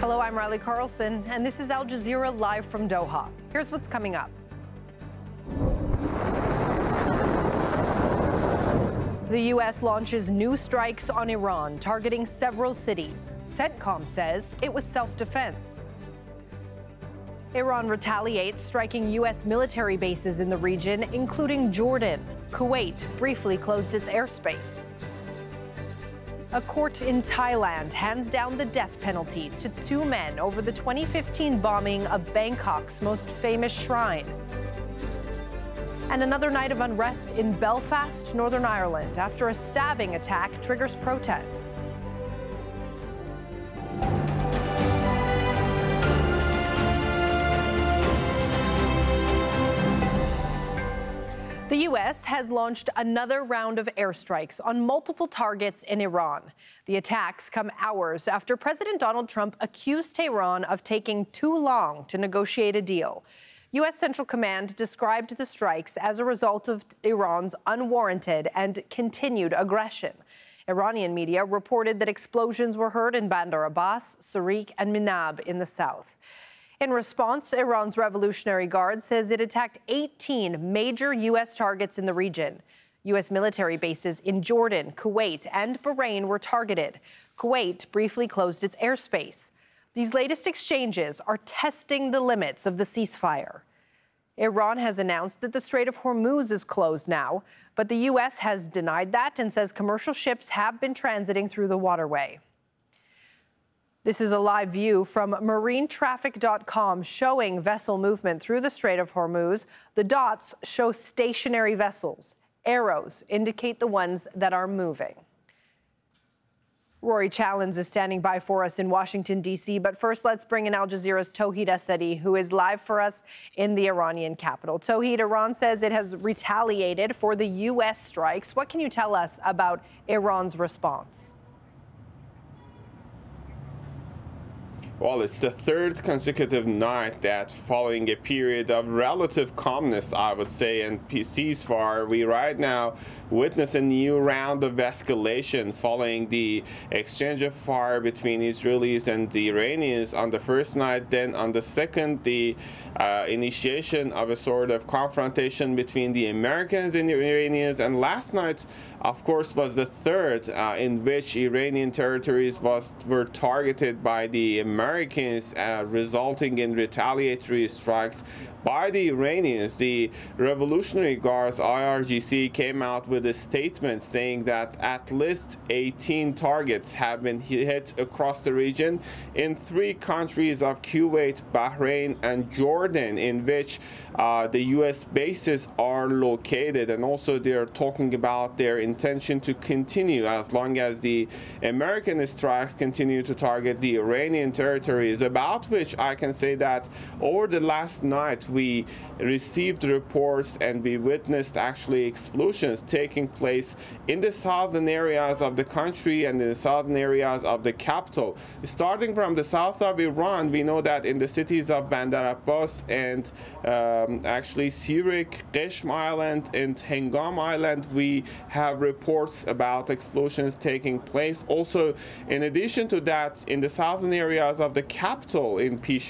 Hello, I'm Riley Carlson, and this is Al Jazeera live from Doha. Here's what's coming up. The U.S. launches new strikes on Iran, targeting several cities. CENTCOM says it was self-defense. Iran retaliates, striking U.S. military bases in the region, including Jordan. Kuwait briefly closed its airspace. A court in Thailand hands down the death penalty to 2 men over the 2015 bombing of Bangkok's most famous shrine. And another night of unrest in Belfast, Northern Ireland, after a stabbing attack triggers protests. The U.S. has launched another round of airstrikes on multiple targets in Iran. The attacks come hours after President Donald Trump accused Tehran of taking too long to negotiate a deal. U.S. Central Command described the strikes as a result of Iran's unwarranted and continued aggression. Iranian media reported that explosions were heard in Bandar Abbas, Sarik, and Minab in the south. In response, Iran's Revolutionary Guard says it attacked 18 major U.S. targets in the region. U.S. military bases in Jordan, Kuwait, and Bahrain were targeted. Kuwait briefly closed its airspace. These latest exchanges are testing the limits of the ceasefire. Iran has announced that the Strait of Hormuz is closed now, but the U.S. has denied that and says commercial ships have been transiting through the waterway. This is a live view from marinetraffic.com showing vessel movement through the Strait of Hormuz. The dots show stationary vessels. Arrows indicate the ones that are moving. Rory Challens is standing by for us in Washington, D.C. But first, let's bring in Al Jazeera's Tauhid Asadi, who is live for us in the Iranian capital. Tauhid, Iran says it has retaliated for the U.S. strikes. What can you tell us about Iran's response? Well, it's the third consecutive night that, following a period of relative calmness, I would say, and ceasefire, we right now witness a new round of escalation following the exchange of fire between Israelis and the Iranians on the first night. Then on the second, the initiation of a sort of confrontation between the Americans and the Iranians. And last night, of course, was the third in which Iranian territories were targeted by the Americans, resulting in retaliatory strikes by the Iranians. The Revolutionary Guards, IRGC, came out with a statement saying that at least 18 targets have been hit across the region in 3 countries of Kuwait, Bahrain, and Jordan, in which the U.S. bases are located. And also they're talking about their intention to continue as long as the American strikes continue to target the Iranian territories, about which I can say that over the last night we received reports and we witnessed actually explosions taking place in the southern areas of the country and in the southern areas of the capital. Starting from the south of Iran, we know that in the cities of Bandar Abbas and actually Sirik, Qeshm Island, and Hengam Island, we have reports about explosions taking place. Also, in addition to that, in the southern areas of the capital in